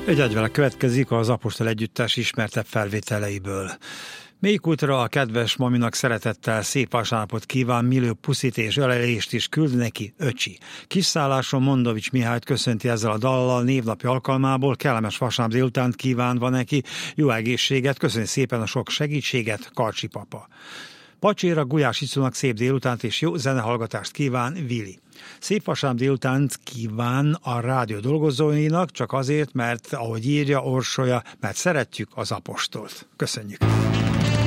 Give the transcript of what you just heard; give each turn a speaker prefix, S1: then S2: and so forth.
S1: Egyvele következik az Apostol Együttes ismertebb felvételeiből. Mélykultra a kedves maminak szeretettel szép vasárnapot kíván, millió puszit és ölelést is küld neki öcsi. Kiszálláson Mondovics Mihályt köszönti ezzel a dallal névnapi alkalmából, kellemes vasárnap délutánt kívánva neki, jó egészséget, köszöni szépen a sok segítséget, Karcsi papa. Pacséra Gulyás Icónak szép délutánt és jó zenehallgatást kíván Vili. Szép vasárnap délutánt kíván a rádió dolgozóinak, csak azért, mert ahogy írja, orsolja, mert szeretjük az apostolt. Köszönjük!